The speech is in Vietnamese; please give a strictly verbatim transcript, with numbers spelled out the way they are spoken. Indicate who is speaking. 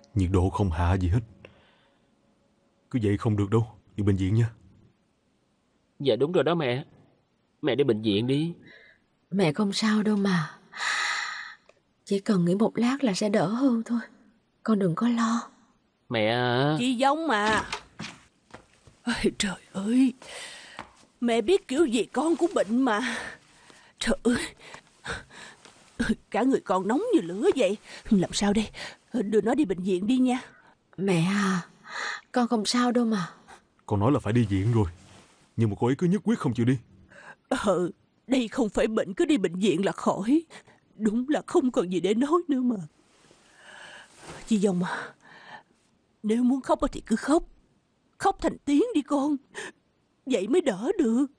Speaker 1: nhiệt độ không hạ gì hết. Cứ vậy không được đâu, đi bệnh viện nha.
Speaker 2: Dạ đúng rồi đó mẹ. Mẹ đi bệnh viện đi.
Speaker 3: Mẹ không sao đâu mà. Chỉ cần nghỉ một lát là sẽ đỡ hơn thôi. Con đừng có lo.
Speaker 2: Mẹ à.
Speaker 4: Chị Giống mà. Ôi, trời ơi. Mẹ biết kiểu gì con cũng bệnh mà. Trời ơi. Cả người con nóng như lửa vậy. Làm sao đây? Đưa nó đi bệnh viện đi nha.
Speaker 3: Mẹ à, con không sao đâu mà.
Speaker 1: Con nói là phải đi viện rồi, nhưng mà cô ấy cứ nhất quyết không chịu đi.
Speaker 4: Ờ, đây không phải bệnh cứ đi bệnh viện là khỏi. Đúng là không còn gì để nói nữa mà. Chị Dòng à, nếu muốn khóc thì cứ khóc. Khóc thành tiếng đi con. Vậy mới đỡ được.